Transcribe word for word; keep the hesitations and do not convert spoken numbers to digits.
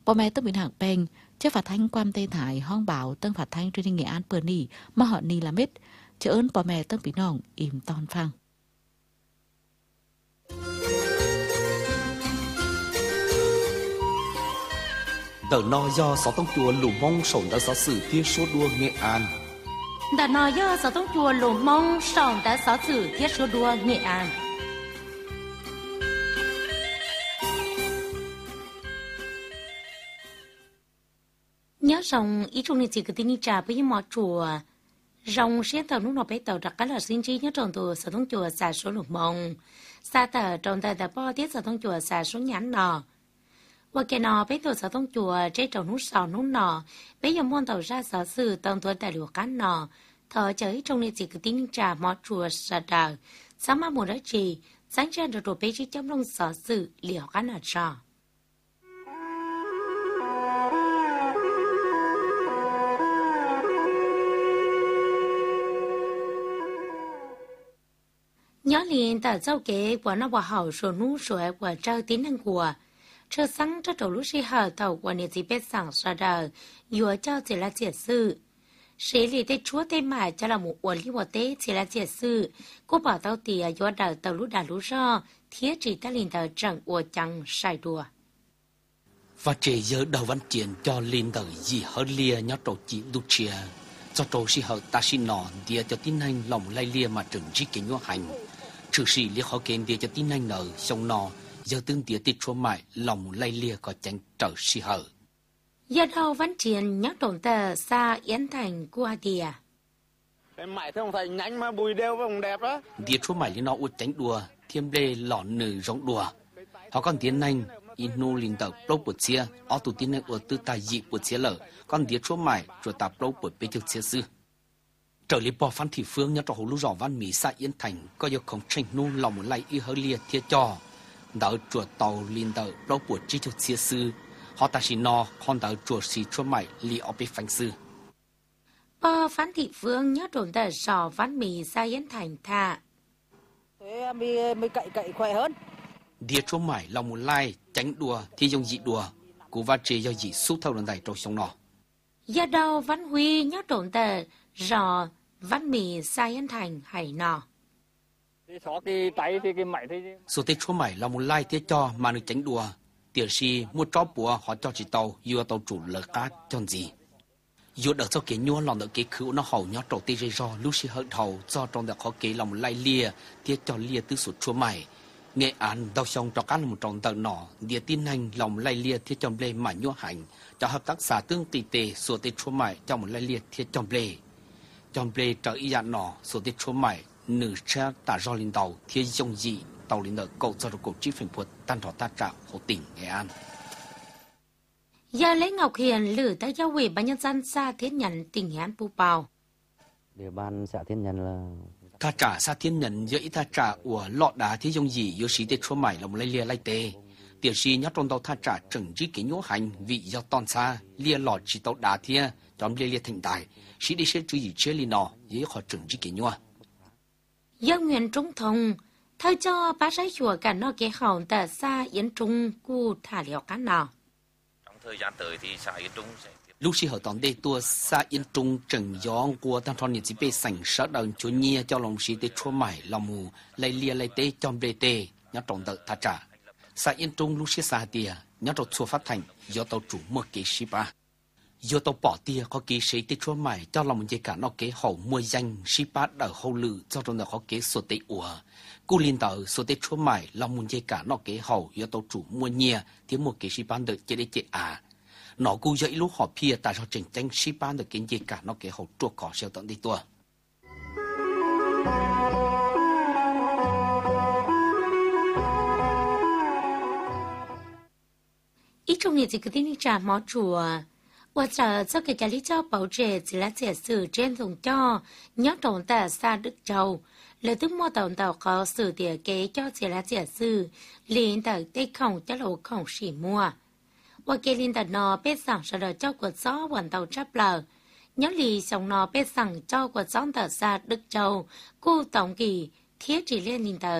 Bố mẹ tân bình hạng bèn, chiếc phát thanh quan tê thải hong bảo tân phát thanh truyền hình Nghệ An bờ nì mà họ nì làm ít, chứ ơn bố mẹ tân bình nòng im ton phăng. Đợt no do sáu tông chùa lù mông sổng đã giáo sử tiết số đua Nghệ An. Đợt no do sáu tông chùa lù mông sổng đã giáo sử tiết số đua Nghệ An. Nhớ rằng ý trong này chỉ có tin trả với mọi chùa rong xuyên tàu lúc nào bé tàu đặc cá là xin trí nhớ trong tù sáu tông chùa xả số lục mông xa tờ trong tờ tờ bò tiết sáu tông chùa xả số nhãn nọ. Và cái nọ bé tàu sáu tông chùa trên trầu nút sò nút nọ bé giờ môn tàu ra sở sự tàu tuần tài liệu cá nọ thở chơi trong này chỉ có tin trả mọi chùa xả đờ sáng mà một đó chỉ sáng ra được đồ bé chỉ trong lòng sở sự liệu cá nọ cho. Nhớ liền tờ châu kế của nó bỏ hậu số nụ sủa của trao tín năng của chờ sáng cho trầu lúc sĩ hờ tàu của nền dịp bếp sẵn xa đờ dùa cho chỉ là解sư sĩ lì tê chúa tê mải cho là một uẩn lý bộ tế chỉ là giải sư cô bảo tàu tìa dùa đờ tàu lúc đà lúc ro thiết chỉ ta liền tờ trận của chẳng sai đùa. Và trẻ giờ đầu văn triển cho lên tờ gì hơn lia nhớ trầu chị đục chia cho trầu sĩ hờ ta xin nọ địa cho tin hành lòng lai lia mà trừng trí kế nhua hành. Trừ sĩ liệt họ kênh địa cho tin anh nở xong nọ giờ tương tía tít chúa mại lòng lay lia có tránh trở sĩ hở. Giờ đầu văn triển nhắc đồn tờ xa Yến Thành qua đìa. Em mại thấy ông thầy nhanh mà bùi đeo với ông đẹp đó. Địa chúa mại liên nó uất tránh đùa thiêm lê lỏn nử rộng đùa. Họ còn tiếng anh inu linh tờ plô bột xia ó tù tiếng anh uất tư tài dị bột xia lở còn địa chúa mại rồi tạp plô bột bê chục xia sư. Trở lý bỏ phan thị phương nhớ trò hữu lưu rõ văn mỹ xa Yến Thành có do không tranh nô lòng lay y hơ lia thiết cho đỡ chuột tàu liên tờ lâu buộc chi chục xia sư họ ta chỉ no con đỡ chuột xì chúa mày li ở bên phanh sư. Bỏ phan thị phương nhớ trộn tờ rõ văn mỹ xa Yến Thành thà. Thế mới, mới cậy cậy khỏe hơn. Địa chúa mày lòng lay tránh đùa thì dùng dị đùa cú va chê do dị xúc thâu lần này trâu sông nọ. Giờ đầu văn huy nhớ trộn tờ rõ văn mì xa Yến Thành hải nọ. Số tết chúa mày là một lai tiết cho mà được tránh đùa. Tiểu si mua chó bùa họ cho chỉ tàu, yêu tàu chủ lỡ cá chọn gì. Yêu đợt cho kế nhua lòng đợt kế khứu nó hầu nhó trầu tê rê ro lúc si hận thầu do trong đợt khó kế lòng lai lia tiết cho lia tư sụt chúa mày. Nghệ án đau xong cho cá là một tròn tờ nọ, địa tin hành lòng lai lia thiết chọn lê mà nhua hành. Cho hợp tác xã tương tỷ tê số tết chúa mày cho một lai lia thiết chọn lê. Trong bề trở ý dạng nọ, số tiết chúa mày, nữ xe đã do lên tàu, thiết dòng dị, tàu lên tàu cầu cho được cổ chí phình phụt, tan thọ ta trả hồ tỉnh Nghệ An. Giờ lấy Ngọc Hiền lử tới giáo ủy ban nhân dân xã Thiên Nhân tỉnh Nghệ An Pù Bào. Địa bàn xã Thiên Nhân là... Ta trả xã Thiên Nhân giữa ý ta trả của lọ đá thiết dòng dị, yếu sĩ tiết chúa mày là một lai lia lai tê. Tiểu sĩ nhắc trong tàu ta trả trừng trí kế nhố hành, vị do toàn xa, lia lọ chỉ tàu đá thia, trong lia lia thành tài. Sĩ đi sẽ chú ý chế lý nọ, dễ khó trừng trí kế nhua. Dân nguyện trung thông, thay cho bác trái chùa cả nó kế hỏng tờ xa Yến Trung cu thả liệu cá nào. Trong thời gian tới thì xã Yến Trung sẽ... Lúc sĩ hở tóm đây tua xa Yến Trung trừng gió của tăng thon nhiệt dĩ bê sảnh sở đợn chúa nhia cho lòng sĩ tê chúa mải lòng mù, lây lia lây tê trong bê tê, nhớ trọng tợ thả trả. Xa Yến Trung lúc sĩ xa tìa, nhớ trọng xua phát thành, do tàu chủ mơ kế sĩ ba. Dù tàu bỏ tia có kế sĩ tê chúa mày cho lòng dây cả nó kế hậu mua danh sĩ bát ở hậu lự cho trong đó có kế sổ tê ủa. Cú liên tờ sổ tê chúa mày lòng muốn dây cả nó kế hậu do tàu chủ mua nhia thì một kế sĩ bán được chế đế chế à. Nó cú dậy lúc họ pia tại sao trình tranh sĩ bán được kiến dây cả nó kế hậu chuộc cỏ xeo tận đi tua. Ít trong này thì cứ tin trả mó chùa. Và giờ cho cái lý cho bảo trì chỉ là giải sử trên dùng cho nhớ trộn tờ xa Đức Châu. Lời tức mô tổng tàu có sử tỉa kế cho chỉ là giải sử liền tờ tê khổng cho lỗ khổng xỉ mua. Và kế liền tờ nó bếp sẵn sở đợi cho cuộc gió hoàn tàu chấp lờ. Nhớ lì xong nó bếp sẵn cho cuộc gió tờ xa Đức Châu. Cô tổng kỳ thiết chỉ lên liền tờ